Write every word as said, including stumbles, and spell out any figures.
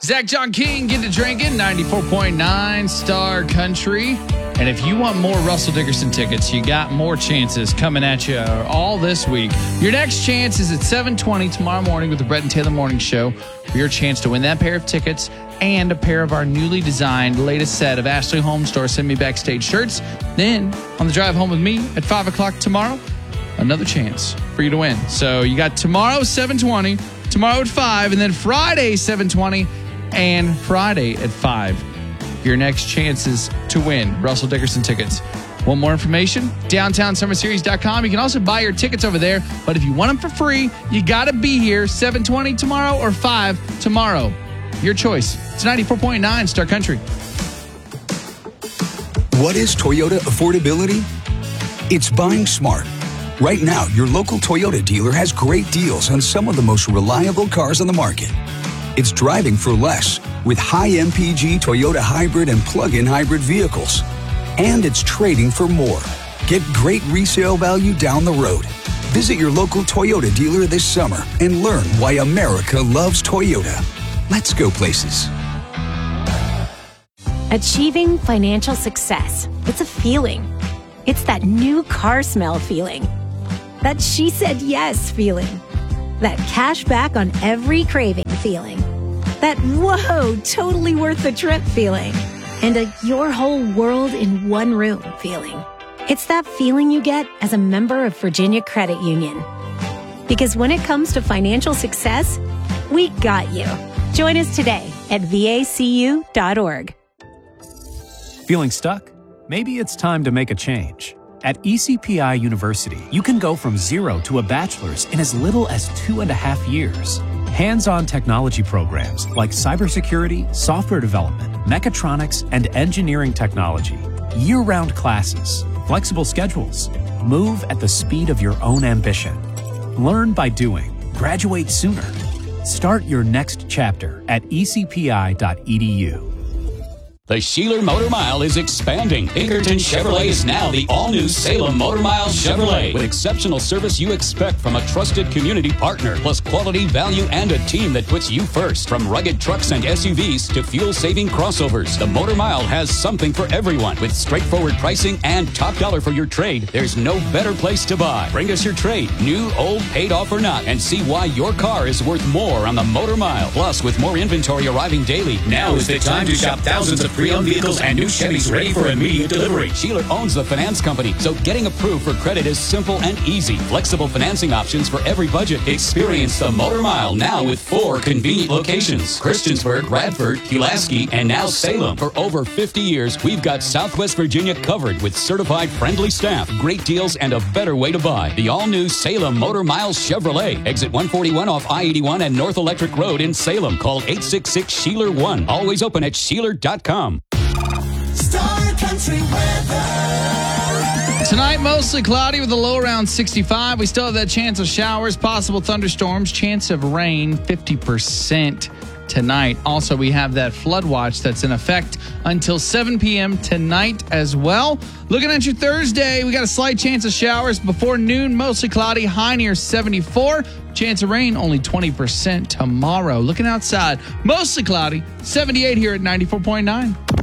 Zach John King, Get to Drinking, ninety-four point nine Star Country. And if you want more Russell Dickerson tickets, you got more chances coming at you all this week. Your next chance is at seven twenty tomorrow morning with the Brett and Taylor Morning Show for your chance to win that pair of tickets and a pair of our newly designed latest set of Ashley Home Store Send Me Backstage shirts. Then, on the drive home with me at five o'clock tomorrow, another chance for you to win. So you got tomorrow, seven twenty, tomorrow at five, and then Friday, seven twenty, and Friday at five. Your next chances to win Russell Dickerson tickets. Want more information? downtown summer series dot com. You can also buy your tickets over there, but if you want them for free, you got to be here seven twenty tomorrow or five tomorrow. Your choice. It's ninety-four point nine Star Country. What is Toyota affordability? It's buying smart. Right now, your local Toyota dealer has great deals on some of the most reliable cars on the market. It's driving for less with high M P G Toyota hybrid and plug-in hybrid vehicles. And it's trading for more. Get great resale value down the road. Visit your local Toyota dealer this summer and learn why America loves Toyota. Let's go places. Achieving financial success. It's a feeling. It's that new car smell feeling. That she said yes feeling. That cash back on every craving feeling. That whoa, totally worth the trip feeling. And a your whole world in one room feeling. It's that feeling you get as a member of Virginia Credit Union. Because when it comes to financial success, we got you. Join us today at V A C U dot org. Feeling stuck? Maybe it's time to make a change. At E C P I University, you can go from zero to a bachelor's in as little as two and a half years. Hands-on technology programs like cybersecurity, software development, mechatronics, and engineering technology. Year-round classes, flexible schedules. Move at the speed of your own ambition. Learn by doing. Graduate sooner. Start your next chapter at e c p i dot e d u. The Sheeler Motor Mile is expanding. Pinkerton Chevrolet is now the all-new Salem Motor Mile Chevrolet. With exceptional service you expect from a trusted community partner, plus quality, value, and a team that puts you first. From rugged trucks and S U Vs to fuel-saving crossovers, the Motor Mile has something for everyone. With straightforward pricing and top dollar for your trade, there's no better place to buy. Bring us your trade, new, old, paid off or not, and see why your car is worth more on the Motor Mile. Plus, with more inventory arriving daily, now is the time to shop thousands of pre-owned vehicles and new Chevys ready for immediate delivery. Sheeler owns the finance company, so getting approved for credit is simple and easy. Flexible financing options for every budget. Experience the Motor Mile now with four convenient locations: Christiansburg, Radford, Pulaski, and now Salem. For over fifty years, we've got Southwest Virginia covered with certified friendly staff, great deals, and a better way to buy. The all-new Salem Motor Mile Chevrolet. Exit one forty-one off I eighty-one and North Electric Road in Salem. Call eight six six, S H E E L E R one. Always open at Sheeler dot com. Star Country weather. Tonight, mostly cloudy with a low around sixty-five. We still have that chance of showers, possible thunderstorms, chance of rain, fifty percent tonight. Also, we have that flood watch that's in effect until seven p.m. tonight as well. Looking at your Thursday, we got a slight chance of showers before noon, mostly cloudy, high near seventy-four. Chance of rain, only twenty percent tomorrow. Looking outside, mostly cloudy, seventy-eight here at ninety-four point nine.